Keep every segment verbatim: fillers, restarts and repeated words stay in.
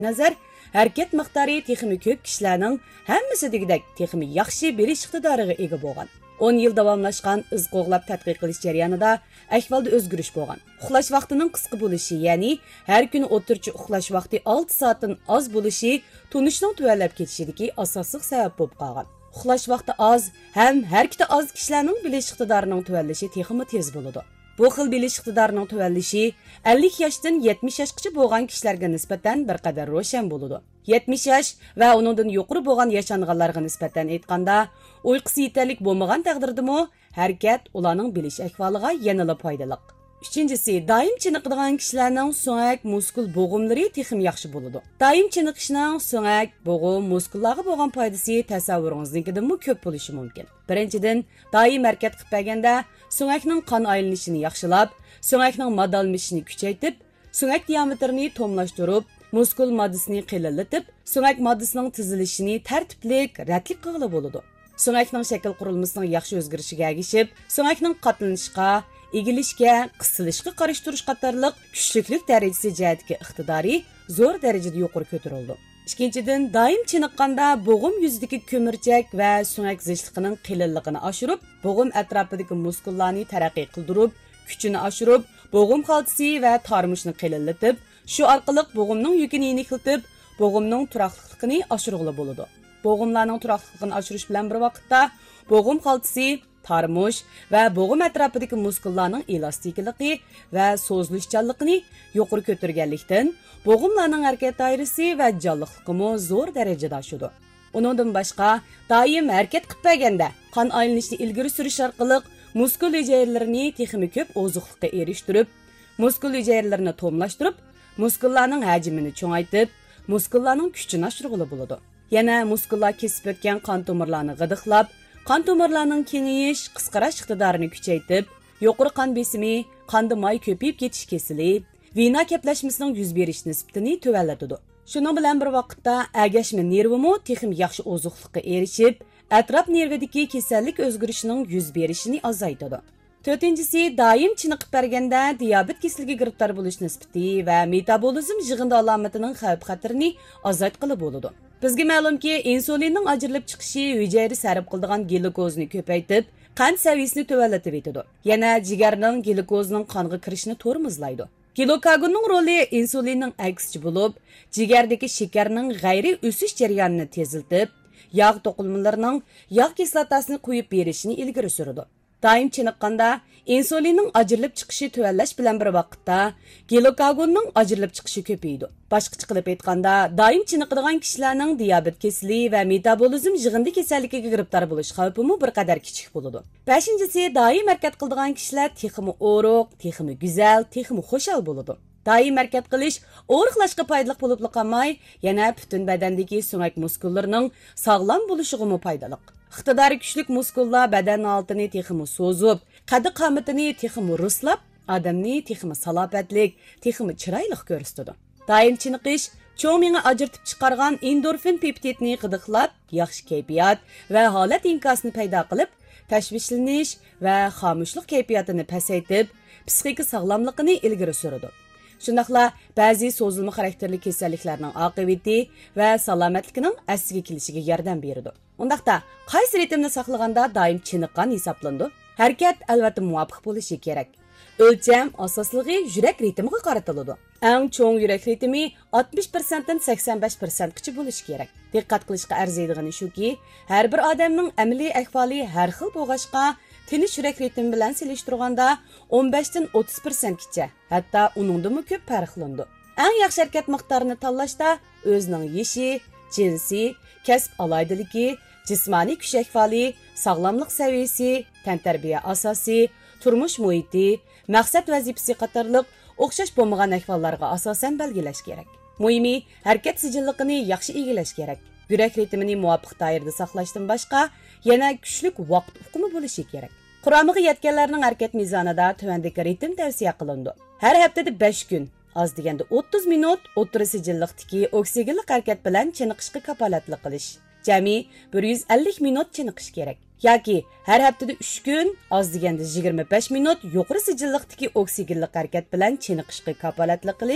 nazar harakat miqdori texmi ko'p kishilarning hammasidagidek texmi yaxshi bilish iqtidoriga ega bo'lgan. o'n yil davomlashgan iz qo'g'lab tadqiq qilish jarayonida ahvolda o'zgarish bo'lgan. Uxlash vaqtining qisqa bo'lishi, ya'ni har kuni o'tirchi uxlash vaqti olti soatdan oz bo'lishi tunishning tuvanlab ketishidagi asosiy sabab bo'lib qolgan. Uxlash vaqti oz ham harakati oz kishilarning bilish iqtidorining tuvanlashi texmi tez bo'ladi. Bu xil bilish iqtidorining tuvanlashi ellik yoshdan yetmish yoshgacha bo'lgan kishilarga nisbatan bir qadar ro'shan bo'ladi. yetmish yosh va uningdan yuqori bo'lgan yashanganlarga nisbatan aytganda, uyqusi yetarli bo'lmagan taqdirdami, harakat ularning bilish ahvoliga yanada foydali. Uchinchisi, doim chiniqadigan kishilarning so'ngak muskul bo'g'imlari texim yaxshi bo'ladi. Doim chiniqishning so'ngak bo'g'im muskullarga bo'lgan foydasi tasavvuringiznikidan ko'p bo'lishi mumkin. Birinchidan, doim harakat qilib berganda so'ngakning qon aylanishini yaxshilab, so'ngakning madalmishini kuchaytirib, so'ngak diametrini tomlashtirib, muskul moddasini qilinlatib, so'ngak moddasining tizilishini tartiblik, ratlik qilib bo'ladi. So'ngakning shakl qurilmasining yaxshi o'zgarishiga ergishib, so'ngakning qatlanishga, egilishga, qisilishga qarshi turish qatorliq kuchliklik darajasi jihatga iqtidori zo'r darajada yuqori ko'tarildi. Ikkinchidan, doim chiniqqanda bo'g'im yuzidagi ko'mirchak va so'ngak zishligining qilinligini oshirib, bo'g'im atrofidagi muskullarni taraqqiy qildirib, kuchini oshirib, bo'g'im xaltasi va tarmushni qilinlatib, shu orqali bo'g'imning yukini yeniklatib, bo'g'imning turaqliligini oshirg'ili bo'ladi. Bo'g'imlarning turaqliligini oshirish bilan bir vaqtda bo'g'im xaltasi, tarmush va bo'g'im atrofidagi muskullarning elastikiligi va so'zlishchanligini yuqori ko'targanlikdan bo'g'imlarning harakat doirasi va jonliqligimi zo'r darajada oshadi. Uningdan boshqa, doim harakat qilib berganda qon aylanishini ilgari surish orqali muskul hujayralarni texmi ko'p oziqlikka erishtirib, muskul hujayralarni tomlashtirib, muskullarning hajmini cho'ngaytib, muskullarning kuchini oshirg'ili bo'ladi. Yana muskullar kesib o'tgan qon tomirlarini g'idiqlab, qon tomirlarining kengayish, qisqarash iqtidorini kuchaytirib, yuqori qon besimi, qonda moy ko'payib ketish kesili, vena kaplashmasining yuz berish nisbatini tuvallatadi. Shuning bilan bir vaqtda agashma nervimi texim yaxshi oziqlikka erishib, atrof nervidagi kasallik o'zgarishining yuz berishini azaytadi. To'rtinchisi, doim chiniqib berganda diabet kasaliga giribtor bo'lish nisbati va metabolizm yig'indi alomatining xavf-xatarini azaytqili bo'ladi. Bizga ma'lumki, insulinning ajrilib chiqishi hujayra sarf qiladigan glukozni ko'paytirib, qand saviyasini tuvallatib etadi. Yana jigarning glukozning qonga kirishini tormozlaydi. Glukagonning roli insulinning aksichi bo'lib, jigardagi shakarning g'ayri o'sish jarayonini teziltib, yog' to'qilmalarining yog' kislotasini qo'yib berishini ilgari suradi. Doim chiniqqanda insulinning ajrilib chiqishi tuvallash bilan bir vaqtda glukagonning ajrilib chiqishi ko'paydi. Boshqacha qilib aytganda, doim chiniqadigan kishilarning diabet kasali va metabolizm yig'indi kasalligiga giribtor bo'lish xavfi bir qadar kichik bo'ladi. beshinchisi, doim harakat qiladigan kishilar texmi o'riq, texmi go'zal, texmi xushal bo'ladi. Doim harakat qilish o'riqlashga foydali bo'lib qolmay, yana butun badandagi so'ngak muskullarining sog'lom bo'lishiga foydali. Iqtidori kuchli muskullar badan altini texmi so'zib, qad qomatini texmi ruslab, odamni texmi salobatlik, texmi chiroyli ko'rsatadi. Doim chiniqish cho'ng miya ajratib chiqargan endorfin peptidni qidiqlab, yaxshi kayfiyat va holat inkosini paydo qilib, tashvishlanish va xomushlik kayfiyatini pasaytib, psixika sog'lomligini ilgari suradi. Shundaqla ba'zi so'zilma xarakterli kasalliklarning oqibati va salomatligining asliga kelishiga yordam beradi. Undaqda qaysi ritmni saqlaganda doim chiniqqan hisoblandi? Harakat albatta muvofiq bo'lishi kerak. O'lcham asosligi yurak ritmiga qaratiladi. Eng cho'ng yurak ritmi oltmish foiz dan sakson besh foiz gacha bo'lishi kerak. Diqqat qilishga arziydigani shuki, har bir odamning amaliy ahvoli har xil bo'lg'ashqa, tinish yurak ritmi bilan selishtirganda o'n besh dan o'ttiz foiz gacha, hatto uningdan ko'p farqlandi. Eng yaxshi harakat miqdorini tanlashda o'zining yeshi, jinsi, kasb alaydiligi, jismoniy kuch ahvoli, sog'lomlik saviyasi, tantarbiya asosi, turmush muhiti, maqsad vazifasi qatorliq o'xshash bo'lmagan ahvollarga asosan belgilash kerak. Muhimi, harakat sijilligini yaxshi egallash kerak. Yurak ritmini muvofiq doirada saqlashdan boshqa, yana kuchli vaqt uqumi bo'lishi kerak. Quramiga yetganlarning harakat mezonida tuvandagi ritm tavsiya qilindi. Har haftada besh kun, az deganda o'ttiz minut o'tira sijillikdagi oksigenlik harakat bilan chiniqishga kafolatlik qilish. Jami bir yuz ellik minut chiniqish kerak. Yoki har haftada uch kun, az deganda yigirma besh minut yuqori sijillikdagi oksigenlik harakat bilan chiniqishga kafolatlik qilish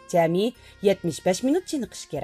jami yetmish besh minut chiniqish kerak.